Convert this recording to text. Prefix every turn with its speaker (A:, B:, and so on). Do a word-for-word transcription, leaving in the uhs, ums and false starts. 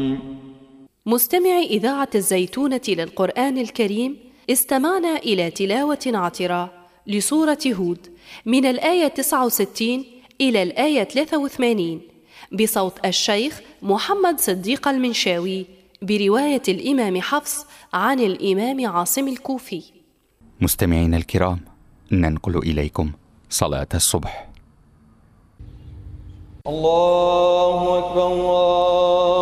A: مستمعي إذاعة الزيتونة للقرآن الكريم، استمعنا إلى تلاوة عطرة لسورة هود من الآية تسعة وستين إلى الآية ثلاثة وثمانين بصوت الشيخ محمد صديق المنشاوي برواية الإمام حفص عن الإمام عاصم الكوفي.
B: مستمعينا الكرام، ننقل إليكم صلاة الصبح.
C: الله أكبر الله